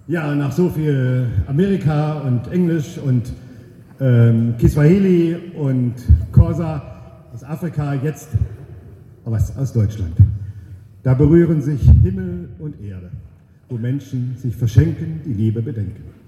Ja, nach so viel Amerika und Englisch und Kiswahili und Xhosa aus Afrika, jetzt was aus Deutschland. Da berühren sich Himmel und Erde, wo Menschen sich verschenken, die Liebe bedenken.